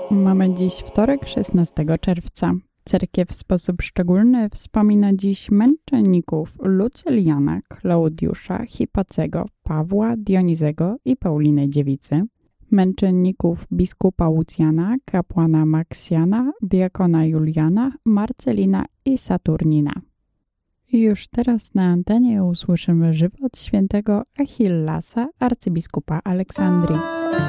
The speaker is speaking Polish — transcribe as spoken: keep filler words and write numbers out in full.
Mamy dziś wtorek, szesnastego czerwca. Cerkiew w sposób szczególny wspomina dziś męczenników Lucyliana, Klaudiusza, Hipacego, Pawła, Dionizego i Pauliny Dziewicy, męczenników biskupa Łucjana, kapłana Maksjana, diakona Juliana, Marcelina i Saturnina. I już teraz na antenie usłyszymy żywot świętego Achillasa, arcybiskupa Aleksandrii.